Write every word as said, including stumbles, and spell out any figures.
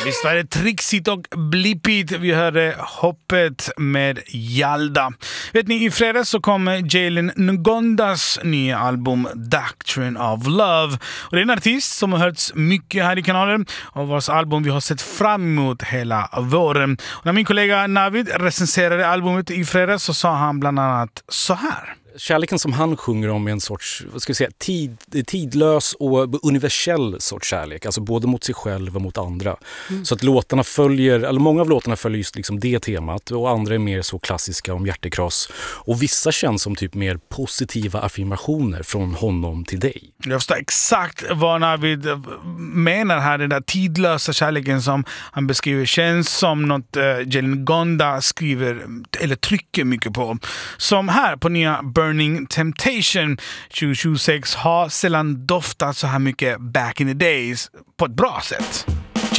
Visst var det trixigt och blippigt. Vi hörde Hoppet med Jalda. Vet ni, i fredags så kom Jalen Ngondas nya album Doctrine of Love. Och det är en artist som har hörts mycket här i kanalen och vars album vi har sett fram emot hela våren. Och när min kollega Navid recenserade albumet i fredags så sa han bland annat så här. Kärleken som han sjunger om är en sorts, vad ska vi säga, tid, tidlös och universell sorts kärlek. Alltså både mot sig själv och mot andra. Mm. Så att låtarna följer, eller många av låtarna följer just liksom det temat. Och andra är mer så klassiska om hjärtekross. Och vissa känns som typ mer positiva affirmationer från honom till dig. Jag förstår exakt vad Navid menar här. Den där tidlösa kärleken som han beskriver känns som något uh, Jalen Ngonda skriver eller trycker mycket på. Som här på nya Burning Temptation tjugo tjugosex har sällan doftat så här mycket back in the days på ett bra sätt.